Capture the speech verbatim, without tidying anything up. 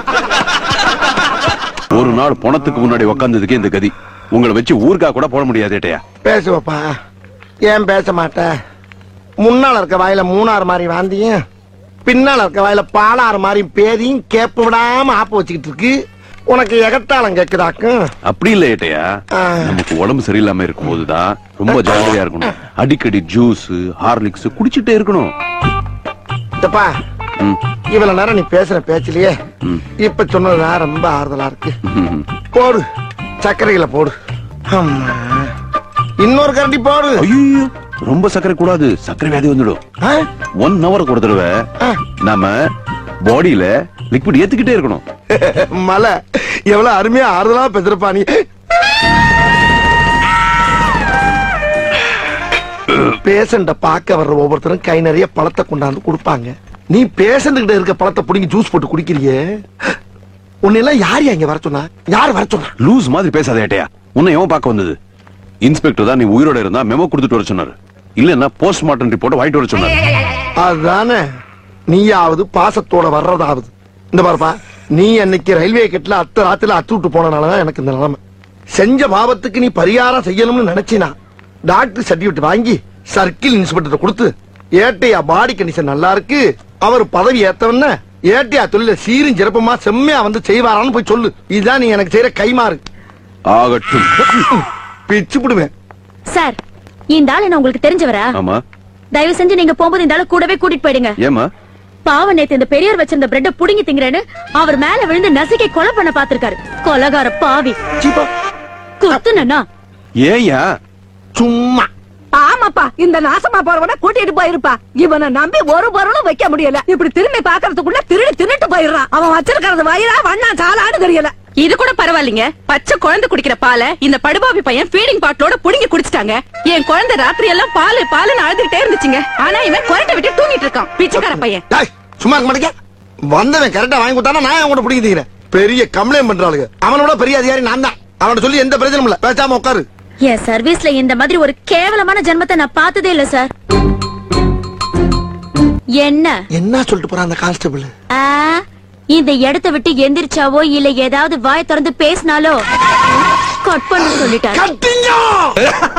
ஒரு நாள் பணத்துக்கு முன்னாடி உக்காந்ததுக்கு இந்த கதி. உங்களை வச்சு ஊர்கா கூட போட முடியாது ஏட்டையா. பேசுவப்பா, ஏன் பேச மாட்ட? முன்னால இருக்க வாயில மூணாறு மாதிரி வாந்தியும், பின்னால இருக்க வாயில பாலாறு மாதிரி பேதியும் கேப்பு விடாம ஆப்பு வச்சுக்கிட்டு இருக்கு. உனக்கு எகத்தாளம் கேக்குதாக்கும்? அப்படி இல்ல ஏட்டையா, நமக்கு உடம்பு சரியில்லாம இருக்கும் போதுதான் ரொம்ப ஜாகிரதையா இருக்கணும். அடிக்கடி ஜூஸ் ஹார்லிக்ஸ் குடிச்சிட்டே இருக்கணும். இவ்வளவு நேரம் நீ பேசுற பேச்சிலேயே இப்ப சொன்னதுதான் ரொம்ப ஆறுதலா இருக்கு. போடு, சர்க்கரையில போடு. இன்னொரு கரண்டி போடு. ஐயோ, ரொம்ப சர்க்கரை கூடாது, சர்க்கரை வியாதி வந்துடும். ஒன் ஹவர் ஒரு தடவை நாம பாடியில லிக்விட் ஏத்துக்கிட்டே இருக்கணும். மலை எவ்வளவு அருமையா ஆறுதலா பேசுறப்பா நீ. பேஷண்ட பாக்க வர்ற ஒவ்வொருத்தரும் கை நிறைய பழத்தை கொண்டாந்து கொடுப்பாங்க. நீ பேஷண்ட் கிட்ட இருக்க பழத்தை புடிங்கி ஜூஸ் போட்டு குடிக்கிறியே, உன்னெல்லாம் யார் இங்க வர சொன்னா? யார் வர சொன்னா? லூஸ் மாதிரி பேசாத ஏட்டையா. உன்னை எவன் பார்க்க வந்தது? இன்ஸ்பெக்டர் தான் நீ உயிரோட இருந்தா மெமோ கொடுத்துட்டு வர சொன்னாரு, இல்லன்னா போஸ்ட்மார்ட்டம் ரிப்போர்ட் வாங்கிட்டு வர சொன்னாரு. அதுதானே, நீயாவது பாசத்தோட வர்றதாவது. இந்த பாருப்பா, நீ அன்னைக்கு ரயில்வே கெட்ல அத்த ராத்திரில அத்து விட்டு போனனாலதான் எனக்கு இந்த நிலைமை. செஞ்ச பாவத்துக்கு நீ பரிகாரம் செய்யணும்னு நினைச்சினா டாக்டர் சர்டிபிகேட் வாங்கி சர்க்கிள் இன்ஸ்பெக்டர் கொடுத்து, ஏட்டையா பாடி கண்டிஷன் நல்லா இருக்கு, அவர் பதவி ஏத்தவன ஏட்டையா தொழில சீரும் சிறப்புமா செம்மையா வந்து செய்வாரான்னு போய் சொல்லு. இதுதான் நீ எனக்கு செய்யற கைமாறு. ஆகட்டும். பிச்சு விடுவேன். சார், இந்த ஆள் என்ன உங்களுக்கு தெரிஞ்சவரா? ஆமா. தயவு செஞ்சு நீங்க போகும்போது இந்த ஆளு கூடவே கூட்டிட்டு போயிடுங்க. ஏமா? பாவ நேத்து இந்த பெரியவர் வச்சிருந்த பிரெட்ட புடுங்கி திங்கறேன்னு அவர் மேல விழுந்து நசுக்கி கொலை பண்ண பாத்திருக்காரு. கொலகார பாவி. குத்துனா ஏயா? சும்மா. ஆமாப்பா, இந்த நாசமா போறவன கூட்டிட்டு போயிருப்பா. இவனை நம்பி ஒரு பொருளும் வைக்க முடியல. இப்படி திரும்பி பாக்குறதுக்குள்ள திருடி தின்னுட்டு போயிடுறான். அவன் வச்சிருக்கிறது வயிறா வண்ணா சாலான்னு தெரியல. இது கூட பரவாயில்லைங்க, பச்சை குழந்தை குடிக்கிற பாலை இந்த படுபாவி பையன் ஃபீடிங் பாட்டிலோட புடுங்கி குடிச்சிட்டாங்க. என் குழந்தை ராத்திரி எல்லாம் பாலு பாலுன்னு அழுதுகிட்டே இருந்துச்சுங்க. ஆனா இவன் குரட்டை விட்டு தூங்கிட்டு இருக்கான், பிச்சைக்கார பையன். சும்மா இருக்க மாட்டேங்க. வந்தவன் கரெக்டா வாங்கி கொடுத்தானா நான் அவன் கூட பிடிக்கிறேன். பெரிய கம்ப்ளைண்ட் பண்றாளுங்க. அவனோட பெரிய அதிகாரி நான் தான். அவனோட சொல்லி எந்த பிரச்சனையும் இல்ல, பேசாம உட்காரு. என் சர்வீஸ்ல இந்த மாதிரி ஒரு கேவலமான ஜென்மத்தை நான் பார்த்ததே இல்ல சார். என்ன என்ன சொல்லிட்டு போறான் அந்த கான்ஸ்டபிள்? இந்த இடத்தை விட்டு எந்திரிச்சாவோ இல்ல ஏதாவது வாய் திறந்து பேசினாலோ கட் பண்ண சொல்லிட்டாரு.